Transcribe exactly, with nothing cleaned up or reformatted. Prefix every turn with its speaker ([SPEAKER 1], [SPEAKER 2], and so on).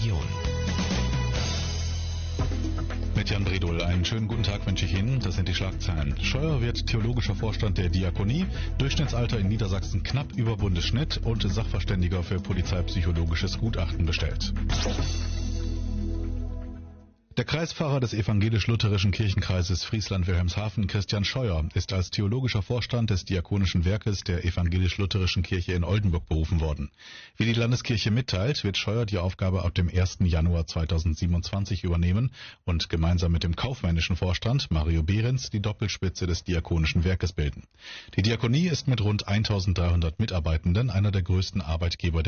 [SPEAKER 1] Region.
[SPEAKER 2] Mit Jan Bredol. Einen schönen guten Tag wünsche ich Ihnen. Das sind die Schlagzeilen. Scheuer wird theologischer Vorstand der Diakonie, Durchschnittsalter in Niedersachsen knapp über Bundesschnitt und Sachverständiger für polizeipsychologisches Gutachten bestellt. Der Kreispfarrer des evangelisch-lutherischen Kirchenkreises Friesland-Wilhelmshaven, Christian Scheuer, ist als theologischer Vorstand des Diakonischen Werkes der evangelisch-lutherischen Kirche in Oldenburg berufen worden. Wie die Landeskirche mitteilt, wird Scheuer die Aufgabe ab dem ersten Januar zweitausendsiebenundzwanzig übernehmen und gemeinsam mit dem kaufmännischen Vorstand Mario Behrens die Doppelspitze des Diakonischen Werkes bilden. Die Diakonie ist mit rund eintausenddreihundert Mitarbeitenden einer der größten Arbeitgeber